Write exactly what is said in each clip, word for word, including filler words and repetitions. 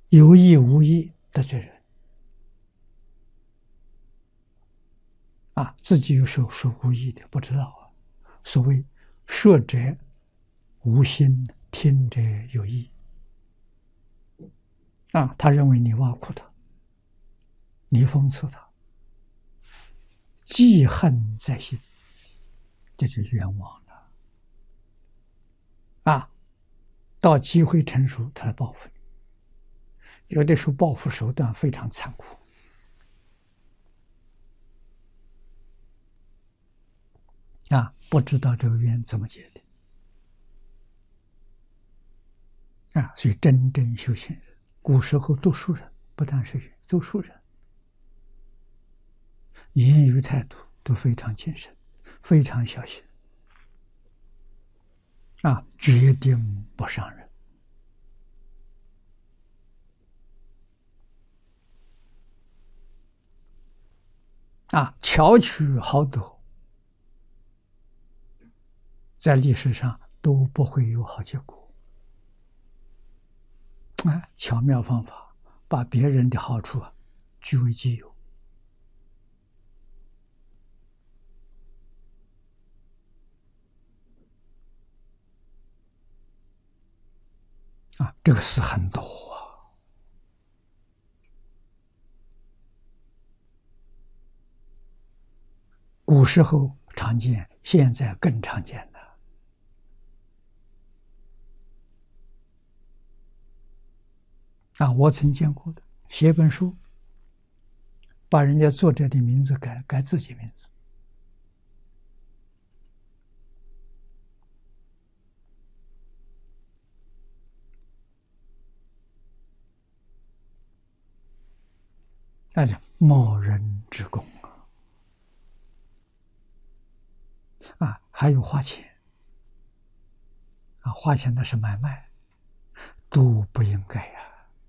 有意无意得罪人啊，自己有时候是无意的，不知道啊。所谓说者无心，听者有意啊。他认为你挖苦他，你讽刺他，记恨在心，这就冤枉了啊。到机会成熟，他来报复你。有的时候报复手段非常残酷啊，不知道这个冤怎么结的啊。所以真正修行人，古时候读书人，不但是读书人，言语态度都非常谨慎，非常小心啊，决定不伤人啊。巧取豪夺，在历史上都不会有好结果啊。巧妙方法，把别人的好处啊据为己有啊，这个事很多啊。古时候常见，现在更常见了啊。我曾见过的，写本书，把人家作者的名字改改自己名字那叫冒人之功啊！还有花钱啊，花钱那是买卖，都不应该呀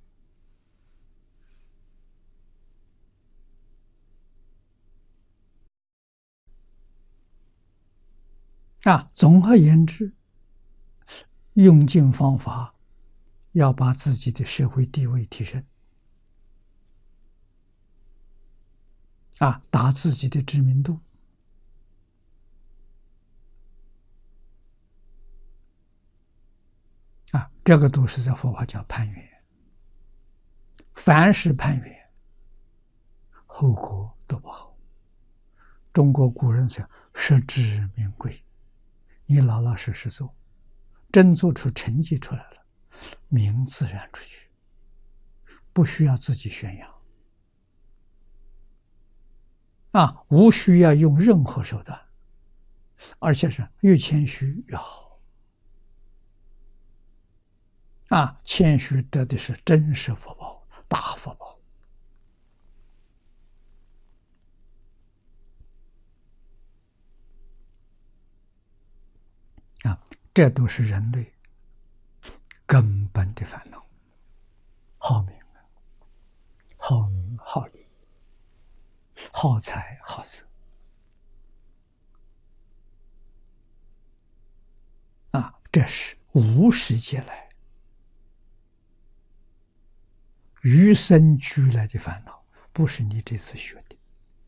啊！总而言之，用尽方法要把自己的社会地位提升啊，打自己的知名度啊，这个都是在佛法叫攀缘。凡是攀缘，后果都不好。中国古人讲实至名归，你老老实实做，真做出成绩出来了，名自然出去，不需要自己宣扬啊，无需要用任何手段，而且是越谦虚越好啊。谦虚得的是真实福报，大福报啊。这都是人类根本的烦恼，好名、好名、好利、好财、好色啊，这是无始劫来与生俱来的烦恼，不是你这次学的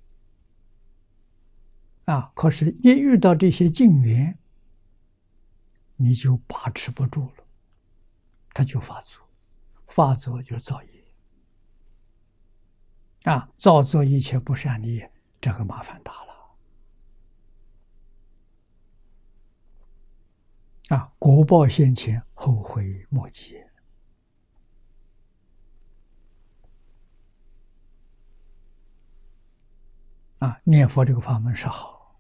啊。可是，一遇到这些境缘，你就把持不住了，它就发作，发作就造业啊，造作一切不善的业，这个麻烦大了啊！果报现前，后悔莫及啊！念佛这个法门是好，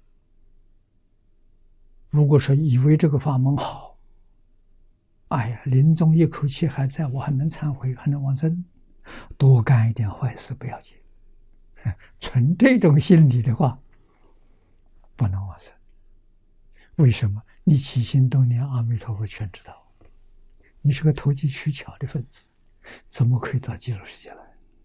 如果说以为这个法门好，哎呀，临终一口气还在，我还能忏悔，还能往生，多干一点坏事不要紧。存这种心理的话，不能往生。为什么？你起心动念，阿弥陀佛全知道。你是个投机取巧的分子，怎么可以到极乐世界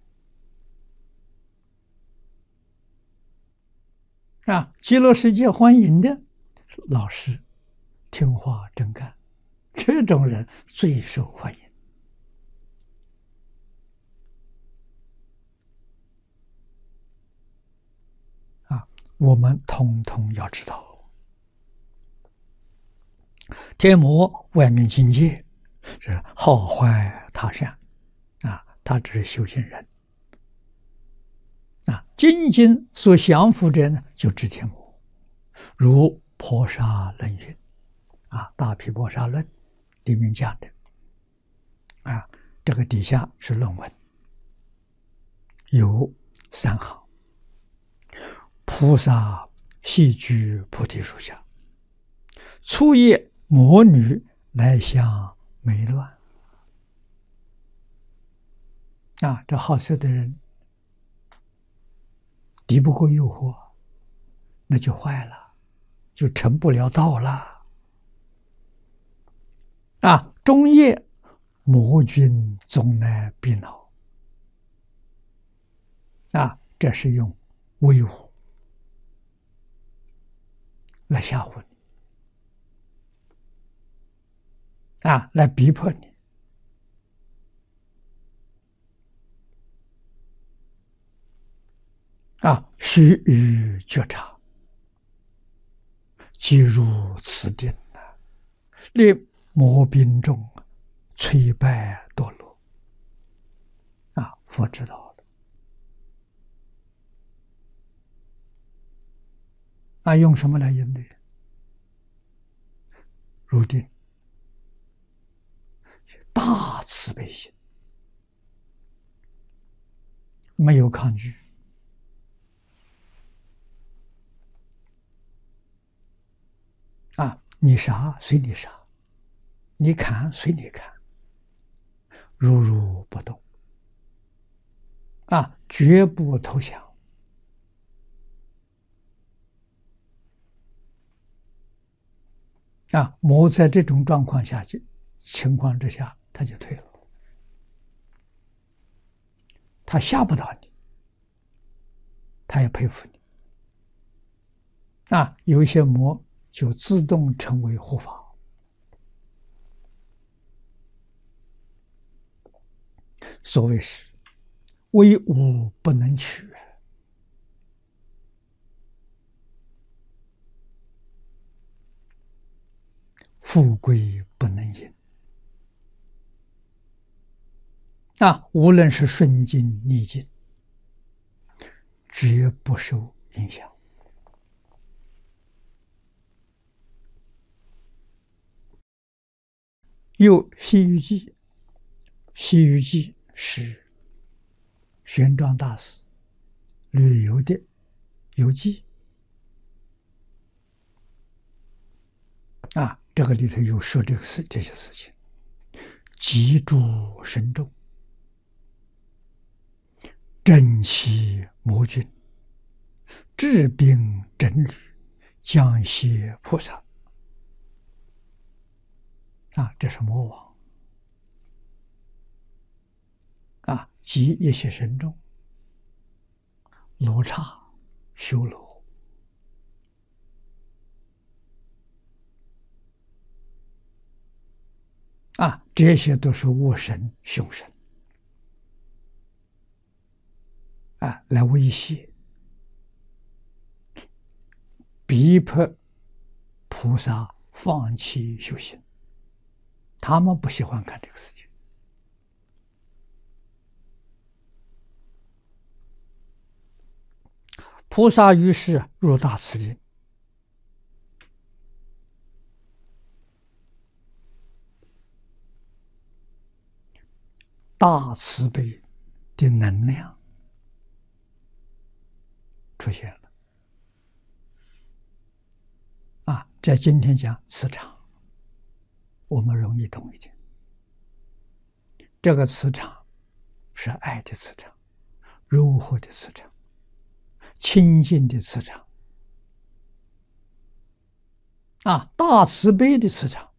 来？啊，极乐世界欢迎的老实、听话、真干，这种人最受欢迎。 我们统统要知道。天魔外面境界是好坏他善啊，他只是修行人啊。精进所降伏者呢，就知天魔，如婆沙论云啊，大毗婆沙论里面讲的啊，这个底下是论文，有三行：菩萨悉居菩提树下，初夜魔女来向美乱啊，这好色的人敌不过诱惑，那就坏了，就成不了道了啊！中夜魔君总来逼恼啊，这是用威武来吓唬你啊，来逼迫你啊！须臾觉察，即入此定啊，令魔兵众摧败堕落啊！佛知道了啊，用什么来应对？入定，大慈悲心，没有抗拒啊！你杀随你杀，你砍随你砍，如如不动啊，绝不投降啊！魔在这种状况下情况之下，他就退了，他吓不到你，他也佩服你啊！有一些魔就自动成为护法。所谓是威武不能屈，富贵不能淫啊！无论是顺境逆境，绝不受影响。又《西游记》，《西游记》是玄奘大师旅游的游记啊，这个里头有说这个事这些事情，极诸深重，征其魔君，治病真律，降邪菩萨啊，这是魔王啊，即一些神众，罗刹、修罗啊，这些都是恶神、凶神啊，来威胁、逼迫菩萨放弃修行。他们不喜欢看这个事情。菩萨于是入大慈定，大慈悲的能量出现了啊！在今天讲磁场，我们容易懂一点。这个磁场是爱的磁场，柔和的磁场，清净的磁场啊，大慈悲的磁场。